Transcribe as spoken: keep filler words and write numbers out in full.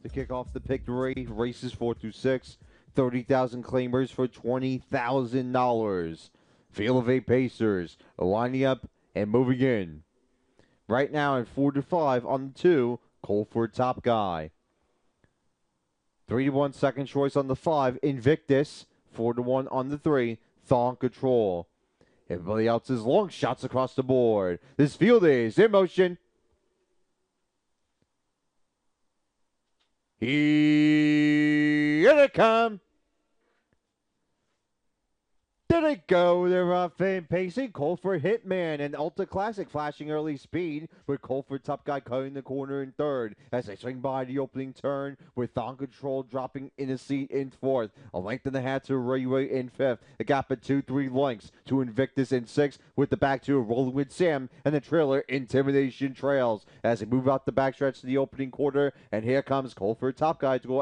To kick off the pick three, races four through six, thirty thousand claimers for twenty thousand dollars. Field of eight Pacers, lining up and moving in. Right now in four to five on the two, Colford Top Guy. three to one second choice on the five, Invictus. four to one on the three, Thong Control. Everybody else is long shots across the board. This field is in motion. Here they come. There they go. They're off and pacing. Colford Hitman and Ultra Classic flashing early speed with Colford Top Guy cutting the corner in third as they swing by the opening turn with Thong Control dropping in a seat in fourth. A length and a half to Rayway in fifth. A gap of two, three lengths to Invictus in sixth with the back two of Rolling with Sam and the trailer Intimidation Trails as they move out the backstretch to the opening quarter. And here comes Colford Top Guy to go